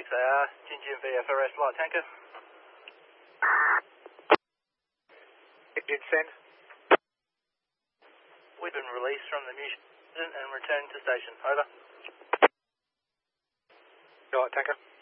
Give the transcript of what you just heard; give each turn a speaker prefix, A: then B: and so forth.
A: 6AR, Jinjin VFRS light tanker.
B: Did send.
A: We've been released from the mission and returned to station. Over.
B: Light tanker.